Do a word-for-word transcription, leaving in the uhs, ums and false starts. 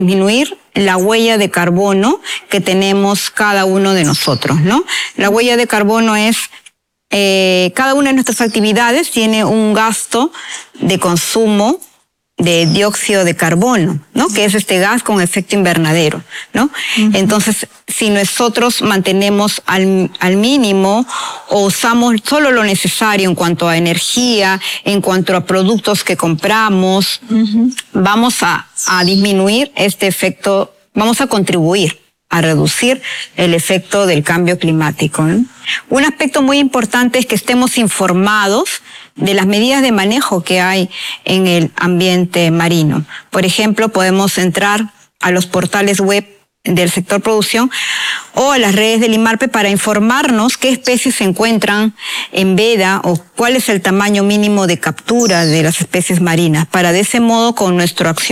disminuir la huella de carbono que tenemos cada uno de nosotros, ¿no? La huella de carbono es, eh, cada una de nuestras actividades tiene un gasto de consumo de dióxido de carbono, ¿no? Que es este gas con efecto invernadero, ¿no? Uh-huh. Entonces, si nosotros mantenemos al, al mínimo o usamos solo lo necesario en cuanto a energía, en cuanto a productos que compramos, uh-huh. vamos a, a disminuir este efecto, vamos a contribuir a reducir el efecto del cambio climático, ¿no? Un aspecto muy importante es que estemos informados de las medidas de manejo que hay en el ambiente marino. Por ejemplo, podemos entrar a los portales web del sector producción o a las redes del IMARPE para informarnos qué especies se encuentran en veda o cuál es el tamaño mínimo de captura de las especies marinas, para de ese modo con nuestro acción